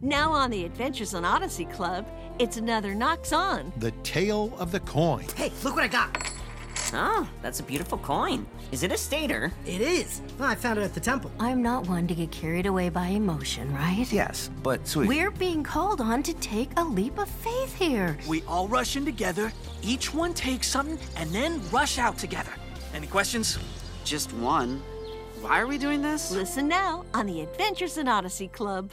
Now on the Adventures on Odyssey Club, it's another Knocks On. The Tale of the Coin. Hey, look what I got. Oh, that's a beautiful coin. Is it a stater? It is. Well, I found it at the temple. I'm not one to get carried away by emotion, right? Yes, but sweetie. We're being called on to take a leap of faith here. We all rush in together, each one takes something, and then rush out together. Any questions? Just one. Why are we doing this? Listen now on the Adventures in Odyssey Club.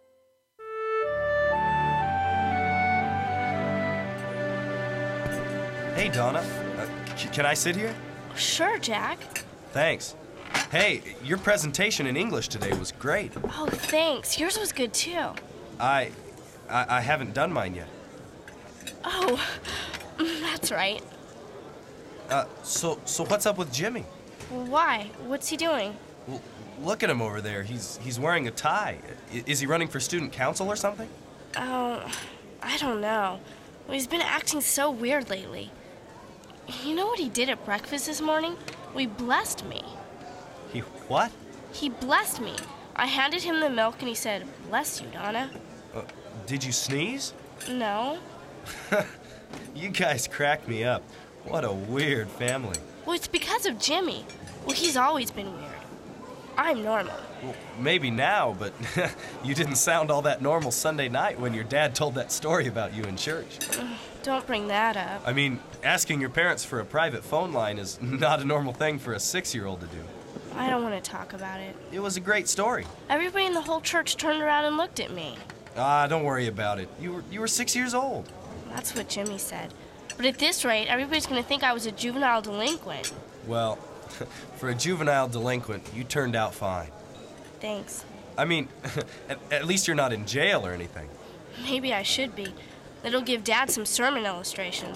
Hey, Donna. Can I sit here? Sure, Jack. Thanks. Hey, your presentation in English today was great. Oh, thanks. Yours was good, too. I haven't done mine yet. Oh, that's right. So what's up with Jimmy? Why? What's he doing? Well, look at him over there. He's wearing a tie. Is he running for student council or something? Oh, I don't know. Well, he's been acting so weird lately. You know what he did at breakfast this morning? He blessed me. He what? He blessed me. I handed him the milk and he said, "Bless you, Donna." Did you sneeze? No. You guys crack me up. What a weird family. Well, it's because of Jimmy. Well, he's always been weird. I'm normal. Well, maybe now, but you didn't sound all that normal Sunday night when your dad told that story about you in church. Don't bring that up. I mean, asking your parents for a private phone line is not a normal thing for a 6-year-old to do. I don't want to talk about it. It was a great story. Everybody in the whole church turned around and looked at me. Don't worry about it. You were 6 years old. That's what Jimmy said. But at this rate, everybody's going to think I was a juvenile delinquent. Well, for a juvenile delinquent, you turned out fine. Thanks. I mean, at least you're not in jail or anything. Maybe I should be. It'll give Dad some sermon illustrations.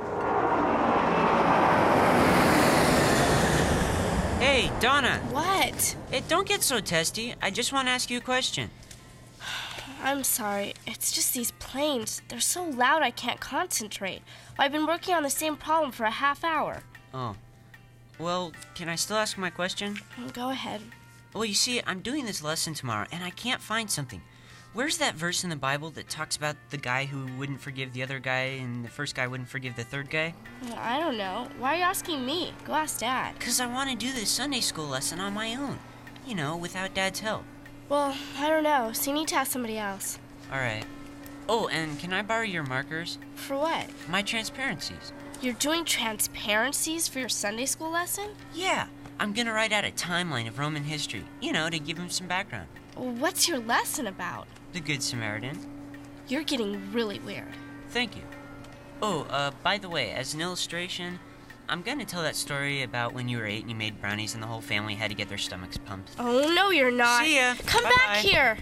Hey, Donna. What? Hey, don't get so testy. I just want to ask you a question. I'm sorry. It's just these planes. They're so loud I can't concentrate. I've been working on the same problem for a half hour. Oh. Well, can I still ask my question? Go ahead. Well, you see, I'm doing this lesson tomorrow, and I can't find something. Where's that verse in the Bible that talks about the guy who wouldn't forgive the other guy and the first guy wouldn't forgive the third guy? Well, I don't know. Why are you asking me? Go ask Dad. 'Cause I want to do this Sunday school lesson on my own. You know, without Dad's help. Well, I don't know. So you need to ask somebody else. All right. Oh, and can I borrow your markers? For what? My transparencies. You're doing transparencies for your Sunday school lesson? Yeah. I'm gonna write out a timeline of Roman history, you know, to give him some background. What's your lesson about? The Good Samaritan. You're getting really weird. Thank you. Oh, by the way, as an illustration, I'm gonna tell that story about when you were 8 and you made brownies and the whole family had to get their stomachs pumped. Oh, no, you're not. See ya. Come Bye-bye. back here.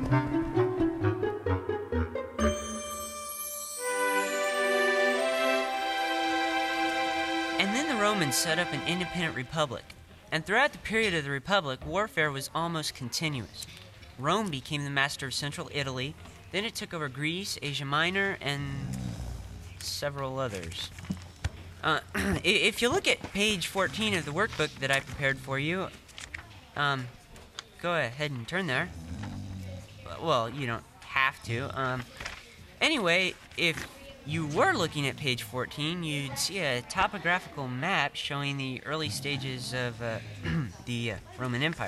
And then the Romans set up an independent republic. And throughout the period of the republic, warfare was almost continuous. Rome became the master of central Italy, then it took over Greece, Asia Minor, and several others. If you look at page 14 of the workbook that I prepared for you, go ahead and turn there. Well, you don't have to. Anyway, if you were looking at page 14, you'd see a topographical map showing the early stages of the Roman Empire.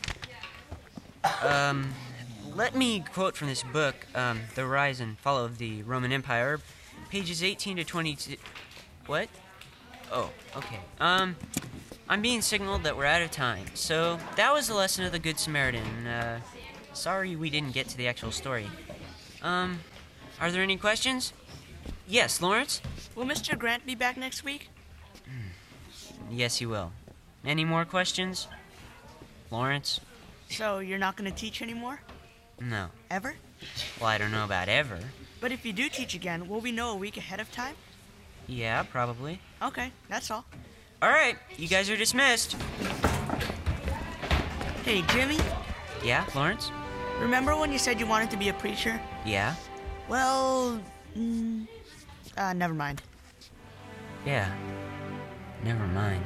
Let me quote from this book, The Rise and Fall of the Roman Empire, pages 18 to 22. What? Oh, okay. I'm being signaled that we're out of time. So, that was the lesson of the Good Samaritan. Sorry we didn't get to the actual story. Are there any questions? Yes, Lawrence? Will Mr. Grant be back next week? Yes, he will. Any more questions? Lawrence? So you're not going to teach anymore? No. Ever? Well, I don't know about ever. But if you do teach again, will we know a week ahead of time? Yeah, probably. Okay, that's all. All right, you guys are dismissed. Hey, Jimmy? Yeah, Lawrence? Remember when you said you wanted to be a preacher? Yeah? Well, never mind. Yeah. Never mind.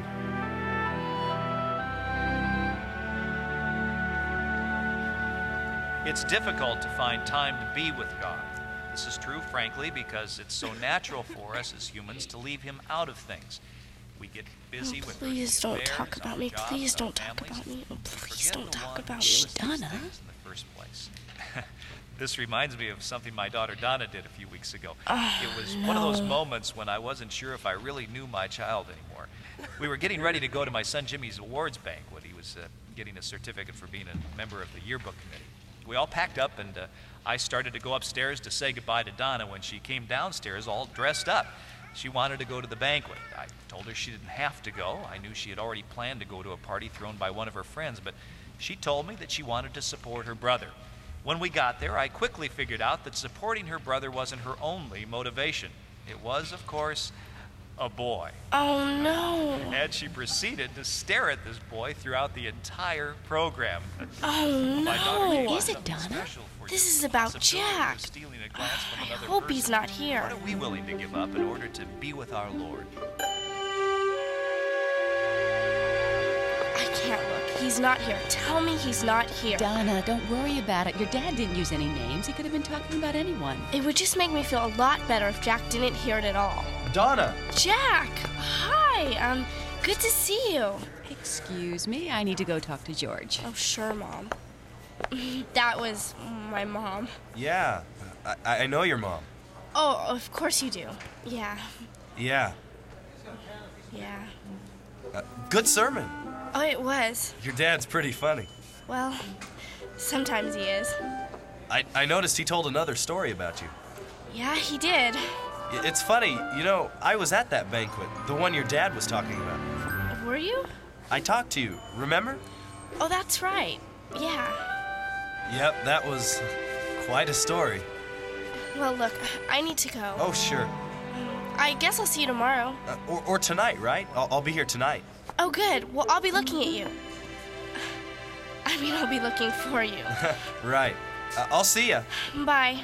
It's difficult to find time to be with God. This is true, frankly, because it's so natural for us as humans to leave Him out of things. We get busy with our Please don't affairs, talk about our me. jobs, Please our don't talk families, about me. Oh, and please forget don't the talk one about who me. lists these Donna. things in the first place. This reminds me of something my daughter Donna did a few weeks ago. It was one of those moments when I wasn't sure if I really knew my child anymore. We were getting ready to go to my son Jimmy's awards banquet. He was getting a certificate for being a member of the yearbook committee. We all packed up, and I started to go upstairs to say goodbye to Donna when she came downstairs all dressed up. She wanted to go to the banquet. I told her she didn't have to go. I knew she had already planned to go to a party thrown by one of her friends, but she told me that she wanted to support her brother. When we got there, I quickly figured out that supporting her brother wasn't her only motivation. It was, of course, a boy. Oh, no. And she proceeded to stare at this boy throughout the entire program. Oh, My daughter no. gave Is it something Donna? special for This you. is about Possibility of Jack. stealing a glance from I another hope he's person. not here. What are we willing to give up in order to be with our Lord? I can't look. He's not here. Tell me he's not here. Donna, don't worry about it. Your dad didn't use any names. He could have been talking about anyone. It would just make me feel a lot better if Jack didn't hear it at all. Donna! Jack! Hi! Good to see you. Excuse me, I need to go talk to George. Oh, sure, Mom. That was my mom. Yeah, I know your mom. Oh, of course you do. Yeah. Yeah. Yeah. Good sermon. Oh, it was. Your dad's pretty funny. Well, sometimes he is. I noticed he told another story about you. Yeah, he did. It's funny, you know, I was at that banquet, the one your dad was talking about. Were you? I talked to you, remember? Oh, that's right. Yeah. Yep, that was quite a story. Well, look, I need to go. Oh, sure. I guess I'll see you tomorrow. Or tonight, right? I'll be here tonight. Oh, good. Well, I'll be looking at you. I mean, I'll be looking for you. Right. I'll see ya. Bye.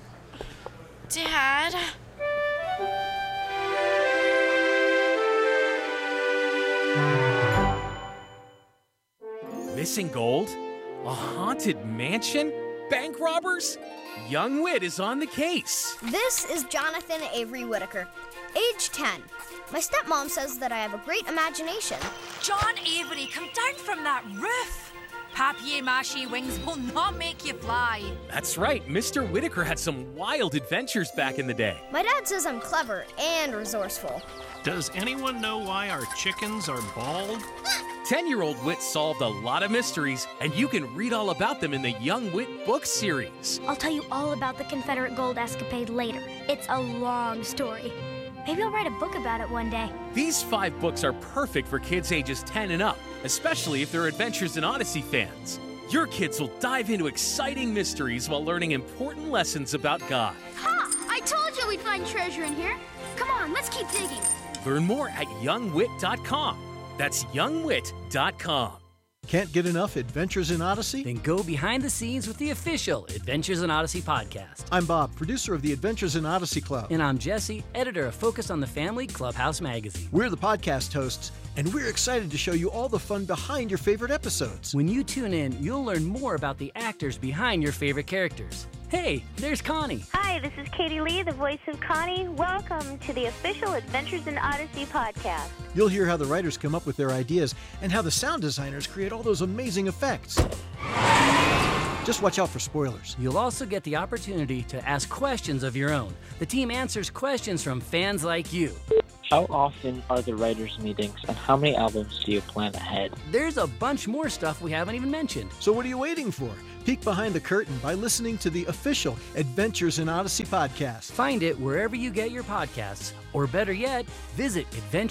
Dad? Missing gold? A haunted mansion? Bank robbers? Young Wit is on the case. This is Jonathan Avery Whitaker, age 10. My stepmom says that I have a great imagination. John Avery, come down from that roof! Papier-mâché wings will not make you fly. That's right, Mr. Whitaker had some wild adventures back in the day. My dad says I'm clever and resourceful. Does anyone know why our chickens are bald? 10-year-old Wit solved a lot of mysteries, and you can read all about them in the Young Wit book series. I'll tell you all about the Confederate gold escapade later. It's a long story. Maybe I'll write a book about it one day. These 5 books are perfect for kids ages 10 and up, especially if they're Adventures in Odyssey fans. Your kids will dive into exciting mysteries while learning important lessons about God. Ha! I told you we'd find treasure in here. Come on, let's keep digging. Learn more at youngwit.com. That's youngwit.com. Can't get enough Adventures in Odyssey? Then go behind the scenes with the official Adventures in Odyssey podcast. I'm Bob, producer of the Adventures in Odyssey Club. And I'm Jesse, editor of Focus on the Family Clubhouse magazine. We're the podcast hosts, and we're excited to show you all the fun behind your favorite episodes. When you tune in, you'll learn more about the actors behind your favorite characters. Hey, there's Connie. Hi, this is Katie Lee, the voice of Connie. Welcome to the official Adventures in Odyssey podcast. You'll hear how the writers come up with their ideas and how the sound designers create all those amazing effects. Just watch out for spoilers. You'll also get the opportunity to ask questions of your own. The team answers questions from fans like you. How often are the writers' meetings, and how many albums do you plan ahead? There's a bunch more stuff we haven't even mentioned. So what are you waiting for? Peek behind the curtain by listening to the official Adventures in Odyssey podcast. Find it wherever you get your podcasts, or better yet, visit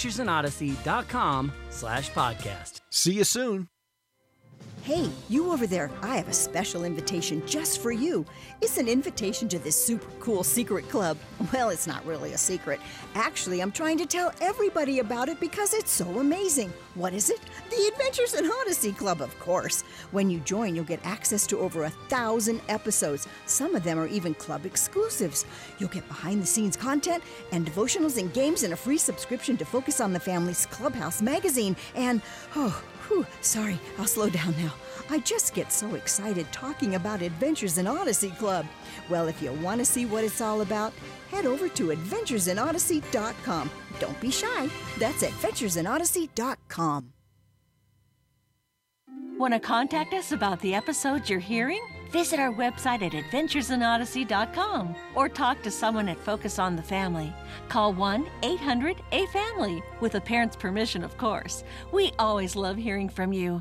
adventuresinodyssey.com/podcast. See you soon. Hey, you over there, I have a special invitation just for you. It's an invitation to this super cool secret club. Well, it's not really a secret. Actually, I'm trying to tell everybody about it because it's so amazing. What is it? The Adventures in Odyssey Club, of course. When you join, you'll get access to over 1,000 episodes. Some of them are even club exclusives. You'll get behind-the-scenes content and devotionals and games and a free subscription to Focus on the Family's Clubhouse magazine. And, sorry, I'll slow down now. I just get so excited talking about Adventures in Odyssey Club. Well, if you want to see what it's all about, head over to adventuresinodyssey.com. Don't be shy. That's adventuresinodyssey.com. Want to contact us about the episodes you're hearing? Visit our website at adventuresinodyssey.com or talk to someone at Focus on the Family. Call 1-800-A-FAMILY, with a parent's permission, of course. We always love hearing from you.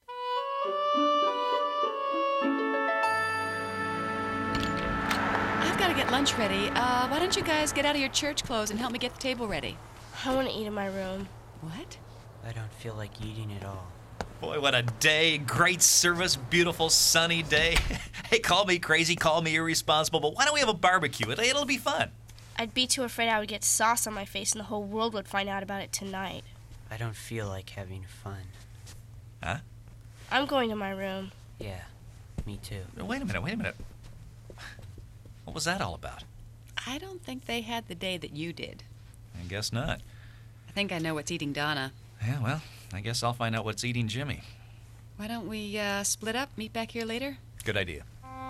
I've got to get lunch ready. Why don't you guys get out of your church clothes and help me get the table ready? I want to eat in my room. What? I don't feel like eating at all. Boy, what a day. Great service, beautiful sunny day. Hey, call me crazy, call me irresponsible, but why don't we have a barbecue? It'll be fun. I'd be too afraid I would get sauce on my face and the whole world would find out about it tonight. I don't feel like having fun. Huh? I'm going to my room. Yeah, me too. Wait a minute. What was that all about? I don't think they had the day that you did. I guess not. I think I know what's eating Donna. Yeah, well, I guess I'll find out what's eating Jimmy. Why don't we split up, meet back here later? Good idea.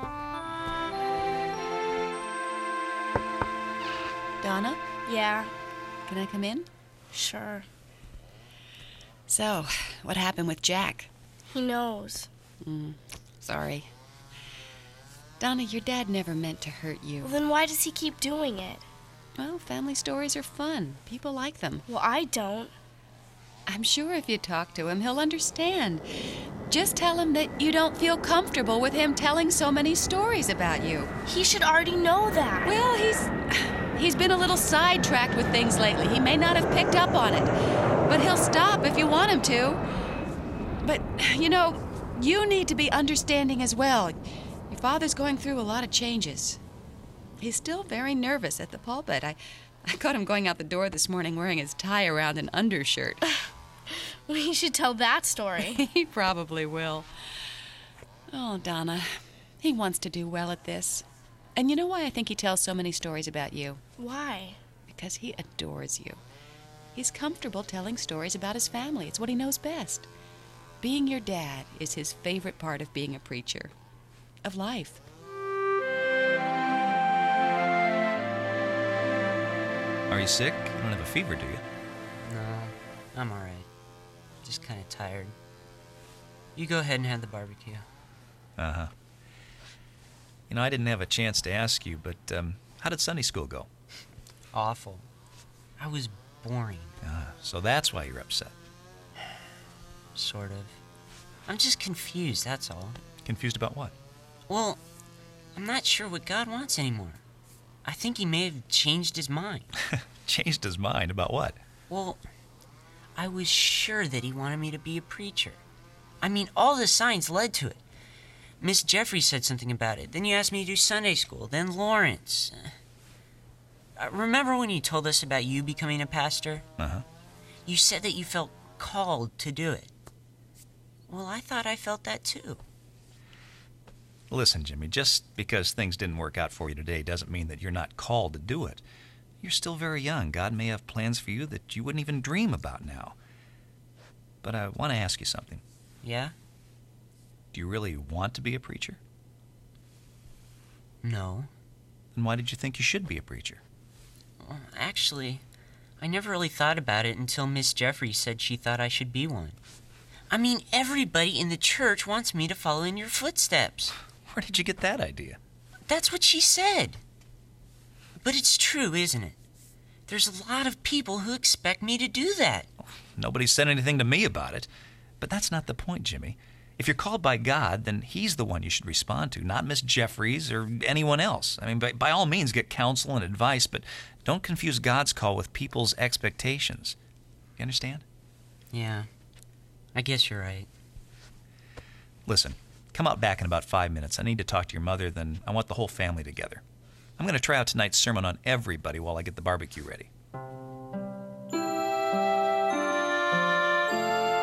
Donna? Yeah? Can I come in? Sure. So, what happened with Jack? He knows. Sorry. Donna, your dad never meant to hurt you. Well, then why does he keep doing it? Well, family stories are fun. People like them. Well, I don't. I'm sure if you talk to him, he'll understand. Just tell him that you don't feel comfortable with him telling so many stories about you. He should already know that. Well, he's been a little sidetracked with things lately. He may not have picked up on it. But he'll stop if you want him to. But, you need to be understanding as well. Your father's going through a lot of changes. He's still very nervous at the pulpit. I caught him going out the door this morning wearing his tie around an undershirt. We should tell that story. He probably will. Oh, Donna, he wants to do well at this. And you know why I think he tells so many stories about you? Why? Because he adores you. He's comfortable telling stories about his family. It's what he knows best. Being your dad is his favorite part of being a preacher. Of life. Are you sick? You don't have a fever, do you? No, I'm all right. Just kind of tired. You go ahead and have the barbecue. Uh-huh. I didn't have a chance to ask you, but how did Sunday school go? Awful. I was boring. So that's why you're upset. Sort of. I'm just confused, that's all. Confused about what? Well, I'm not sure what God wants anymore. I think he may have changed his mind. Changed his mind? About what? Well, I was sure that he wanted me to be a preacher. I mean, all the signs led to it. Miss Jeffries said something about it. Then you asked me to do Sunday school. Then Lawrence. Remember when you told us about you becoming a pastor? Uh-huh. You said that you felt called to do it. Well, I thought I felt that too. Listen, Jimmy, just because things didn't work out for you today doesn't mean that you're not called to do it. You're still very young. God may have plans for you that you wouldn't even dream about now. But I want to ask you something. Yeah? Do you really want to be a preacher? No. Then why did you think you should be a preacher? Well, actually, I never really thought about it until Miss Jeffries said she thought I should be one. I mean, everybody in the church wants me to follow in your footsteps. Where did you get that idea? That's what she said. But it's true, isn't it? There's a lot of people who expect me to do that. Nobody said anything to me about it. But that's not the point, Jimmy. If you're called by God, then he's the one you should respond to, not Miss Jeffries or anyone else. I mean, by all means, get counsel and advice, but don't confuse God's call with people's expectations. You understand? Yeah, I guess you're right. Listen, come out back in about 5 minutes. I need to talk to your mother, then I want the whole family together. I'm going to try out tonight's sermon on everybody while I get the barbecue ready.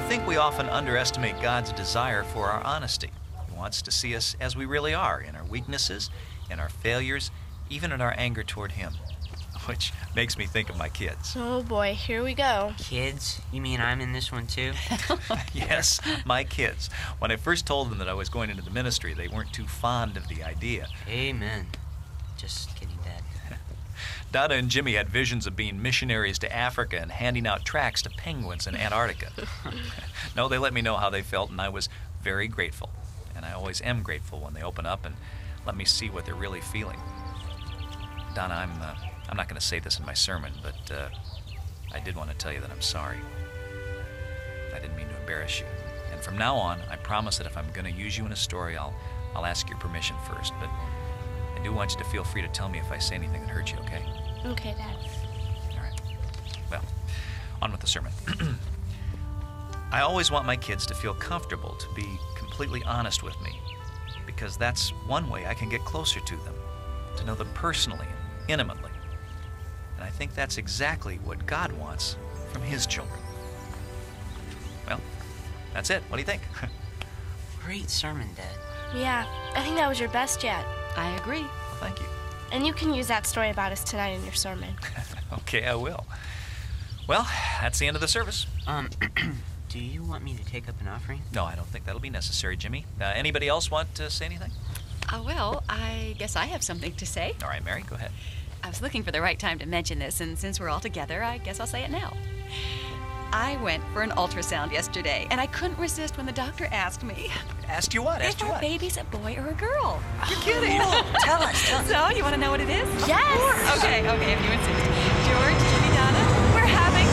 think we often underestimate God's desire for our honesty. He wants to see us as we really are, in our weaknesses, in our failures, even in our anger toward Him. Which makes me think of my kids. Oh boy, here we go. Kids? You mean I'm in this one too? Yes, my kids. When I first told them that I was going into the ministry, they weren't too fond of the idea. Amen. Just kidding, Dad. Donna and Jimmy had visions of being missionaries to Africa and handing out tracts to penguins in Antarctica. No, they let me know how they felt, and I was very grateful. And I always am grateful when they open up and let me see what they're really feeling. Donna, I'm not going to say this in my sermon, but I did want to tell you that I'm sorry. I didn't mean to embarrass you. And from now on, I promise that if I'm going to use you in a story, I'll ask your permission first. But I do want you to feel free to tell me if I say anything that hurts you, okay? Okay, Dad. All right. Well, on with the sermon. I always want my kids to feel comfortable, to be completely honest with me, because that's one way I can get closer to them, to know them personally and intimately. And I think that's exactly what God wants from His children. Well, that's it. What do you think? Great sermon, Dad. Yeah, I think that was your best yet. I agree. Well, thank you. And you can use that story about us tonight in your sermon. Okay, I will. Well, that's the end of the service. Do you want me to take up an offering? No, I don't think that'll be necessary, Jimmy. Anybody else want to say anything? Well, I guess I have something to say. All right, Mary, go ahead. I was looking for the right time to mention this, and since we're all together, I guess I'll say it now. I went for an ultrasound yesterday, and I couldn't resist when the doctor asked me. Asked you what? If our baby's a boy or a girl. You're kidding. Tell us. So, you want to know what it is? Yes. Okay, if you insist. George, Jimmy, Donna, we're having...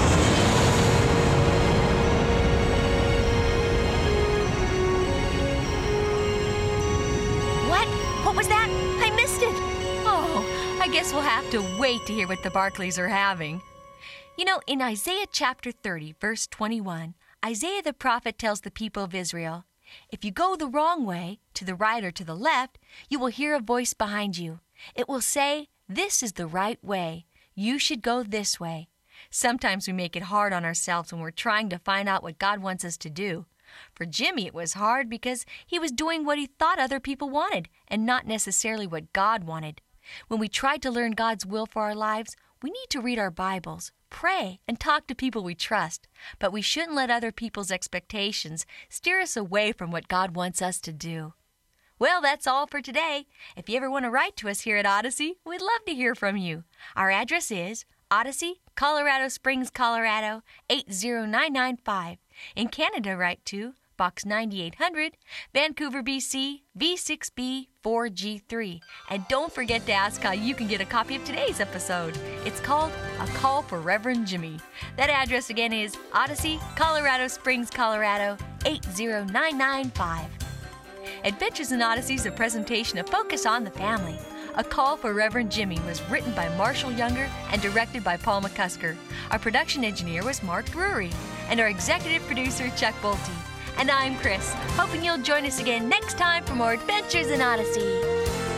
What was that? I missed it. Oh, I guess we'll have to wait to hear what the Barclays are having. You know, in Isaiah chapter 30, verse 21, Isaiah the prophet tells the people of Israel, "If you go the wrong way, to the right or to the left, you will hear a voice behind you. It will say, 'This is the right way. You should go this way.'" Sometimes we make it hard on ourselves when we're trying to find out what God wants us to do. For Jimmy, it was hard because he was doing what he thought other people wanted and not necessarily what God wanted. When we try to learn God's will for our lives, we need to read our Bibles, pray, and talk to people we trust. But we shouldn't let other people's expectations steer us away from what God wants us to do. Well, that's all for today. If you ever want to write to us here at Odyssey, we'd love to hear from you. Our address is Odyssey, Colorado Springs, Colorado, 80995. In Canada, write to Box 9800, Vancouver, BC, V6B 4G3. And don't forget to ask how you can get a copy of today's episode. It's called A Call for Reverend Jimmy. That address again is Odyssey, Colorado Springs, Colorado, 80995. Adventures in Odyssey is a presentation of Focus on the Family. A Call for Reverend Jimmy was written by Marshall Younger and directed by Paul McCusker. Our production engineer was Mark Drury, and our executive producer, Chuck Bolte. And I'm Chris, hoping you'll join us again next time for more Adventures in Odyssey.